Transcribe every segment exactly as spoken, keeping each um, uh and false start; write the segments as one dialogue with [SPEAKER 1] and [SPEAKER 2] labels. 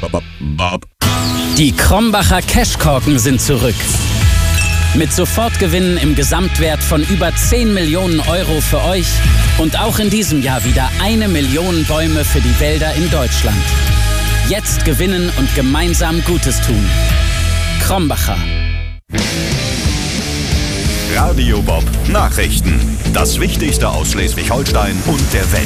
[SPEAKER 1] Die Krombacher Cashkorken sind zurück. Mit Sofortgewinnen im Gesamtwert von über zehn Millionen Euro für euch und auch in diesem Jahr wieder eine Million Bäume für die Wälder in Deutschland. Jetzt gewinnen und gemeinsam Gutes tun. Krombacher.
[SPEAKER 2] Radio Bob Nachrichten. Das Wichtigste aus Schleswig-Holstein und der Welt.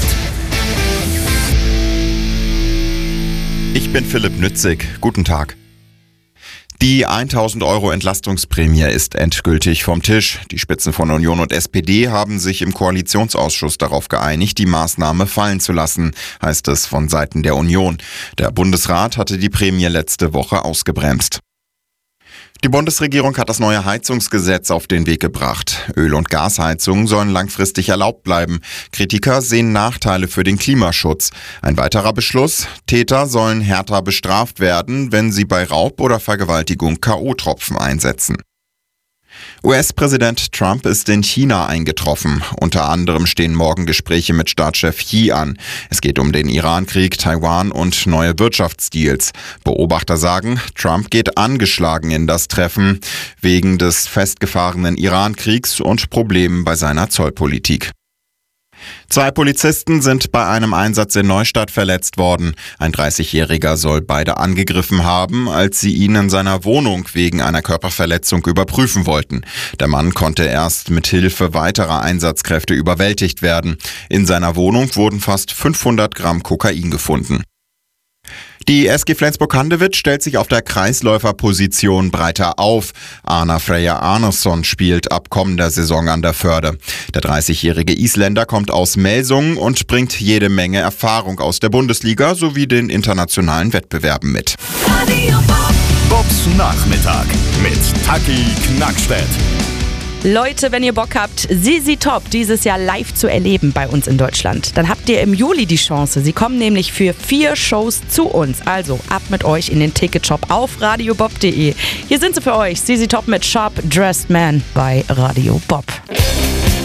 [SPEAKER 3] Ich bin Philipp Nützig. Guten Tag. Die tausend Euro Entlastungsprämie ist endgültig vom Tisch. Die Spitzen von Union und S P D haben sich im Koalitionsausschuss darauf geeinigt, die Maßnahme fallen zu lassen, heißt es von Seiten der Union. Der Bundesrat hatte die Prämie letzte Woche ausgebremst. Die Bundesregierung hat das neue Heizungsgesetz auf den Weg gebracht. Öl- und Gasheizungen sollen langfristig erlaubt bleiben. Kritiker sehen Nachteile für den Klimaschutz. Ein weiterer Beschluss: Täter sollen härter bestraft werden, wenn sie bei Raub oder Vergewaltigung K O-Tropfen einsetzen. U S-Präsident Trump ist in China eingetroffen. Unter anderem stehen morgen Gespräche mit Staatschef Xi an. Es geht um den Iran-Krieg, Taiwan und neue Wirtschaftsdeals. Beobachter sagen, Trump geht angeschlagen in das Treffen wegen des festgefahrenen Iran-Kriegs und Problemen bei seiner Zollpolitik. Zwei Polizisten sind bei einem Einsatz in Neustadt verletzt worden. Ein dreißigjähriger soll beide angegriffen haben, als sie ihn in seiner Wohnung wegen einer Körperverletzung überprüfen wollten. Der Mann konnte erst mit Hilfe weiterer Einsatzkräfte überwältigt werden. In seiner Wohnung wurden fast fünfhundert Gramm Kokain gefunden. Die S G Flensburg-Handewitt stellt sich auf der Kreisläuferposition breiter auf. Arna Freyja Arnesson spielt ab kommender Saison an der Förde. Der dreißigjährige Isländer kommt aus Melsungen und bringt jede Menge Erfahrung aus der Bundesliga sowie den internationalen Wettbewerben mit.
[SPEAKER 2] Bobs Nachmittag mit Taki Knackstedt.
[SPEAKER 4] Leute, wenn ihr Bock habt, Z Z Top dieses Jahr live zu erleben bei uns in Deutschland, dann habt ihr im Juli die Chance. Sie kommen nämlich für vier Shows zu uns. Also ab mit euch in den Ticketshop auf radiobob punkt de. Hier sind sie für euch, Z Z Top mit Sharp Dressed Man bei Radio Bob.